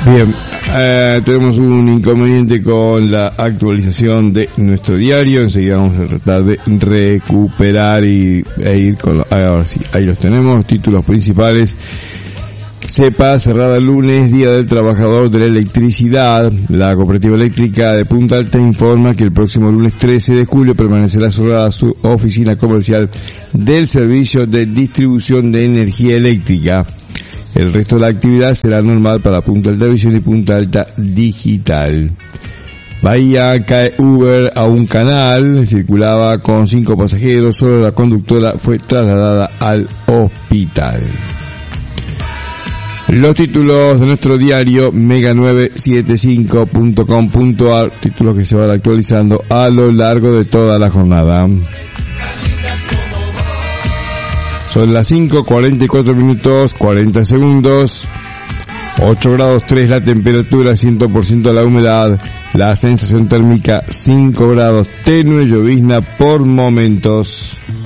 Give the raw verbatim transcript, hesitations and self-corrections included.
Bien, eh, tenemos un inconveniente con la actualización de nuestro diario. Enseguida vamos a tratar de recuperar y e ir con... Lo, ahora sí, ahí los tenemos, títulos principales. SEPA cerrada el lunes, Día del Trabajador de la Electricidad. La Cooperativa Eléctrica de Punta Alta informa que el próximo lunes trece de julio permanecerá cerrada su oficina comercial del servicio de distribución de energía eléctrica. El resto de la actividad será normal para Punta Alta Visión y Punta Alta Digital. Bahía cae Uber a un canal, circulaba con cinco pasajeros, solo la conductora fue trasladada al hospital. Los títulos de nuestro diario mega nueve setenta y cinco punto com punto a r, títulos que se van actualizando a lo largo de toda la jornada. Son las cinco cuarenta y cuatro minutos cuarenta segundos, ocho grados tres la temperatura, cien por ciento la humedad, la sensación térmica cinco grados, tenue llovizna por momentos.